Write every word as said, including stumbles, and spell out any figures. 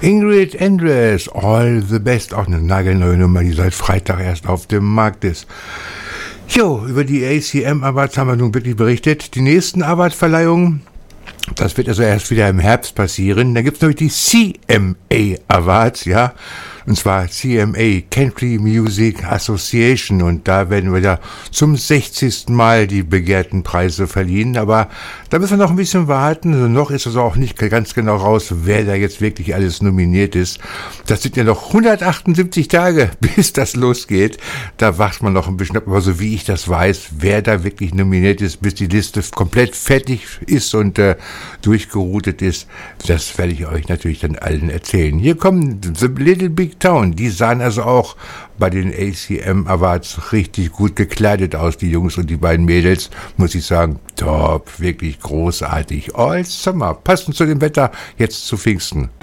Ingrid Andress, All the Best, auch eine nagelneue Nummer, die seit Freitag erst auf dem Markt ist. Jo, über die A C M Awards haben wir nun wirklich berichtet. Die nächsten Award-Verleihungen, das wird also erst wieder im Herbst passieren. Da gibt es nämlich die C M A Awards, ja. Und zwar C M A, Country Music Association. Und da werden wir da zum sechzigsten Mal die begehrten Preise verliehen. Aber da müssen wir noch ein bisschen warten. Also noch ist also auch nicht ganz genau raus, wer da jetzt wirklich alles nominiert ist. Das sind ja noch hundertachtundsiebzig Tage, bis das losgeht. Da wacht man noch ein bisschen ab. Aber so wie ich das weiß, wer da wirklich nominiert ist, bis die Liste komplett fertig ist und äh, durchgeroutet ist, das werde ich euch natürlich dann allen erzählen. Hier kommen The Little Big Town. Die sahen also auch bei den A C M Awards richtig gut gekleidet aus, die Jungs und die beiden Mädels. Muss ich sagen, top, wirklich großartig. All Summer, passend zu dem Wetter, jetzt zu Pfingsten.